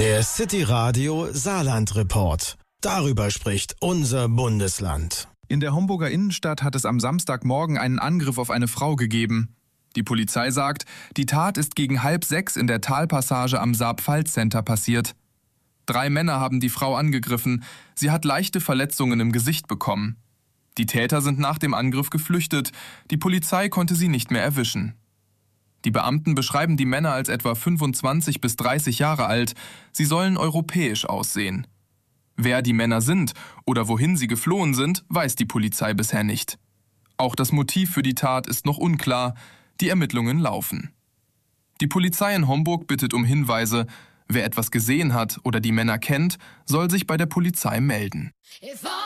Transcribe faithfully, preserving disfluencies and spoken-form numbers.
Der City Radio Saarland Report. Darüber spricht unser Bundesland. In der Homburger Innenstadt hat es am Samstagmorgen einen Angriff auf eine Frau gegeben. Die Polizei sagt, die Tat ist gegen halb sechs in der Talpassage am Saar-Pfalz-Center passiert. Drei Männer haben die Frau angegriffen. Sie hat leichte Verletzungen im Gesicht bekommen. Die Täter sind nach dem Angriff geflüchtet. Die Polizei konnte sie nicht mehr erwischen. Die Beamten beschreiben die Männer als etwa fünfundzwanzig bis dreißig Jahre alt. Sie sollen europäisch aussehen. Wer die Männer sind oder wohin sie geflohen sind, weiß die Polizei bisher nicht. Auch das Motiv für die Tat ist noch unklar. Die Ermittlungen laufen. Die Polizei in Homburg bittet um Hinweise. Wer etwas gesehen hat oder die Männer kennt, soll sich bei der Polizei melden.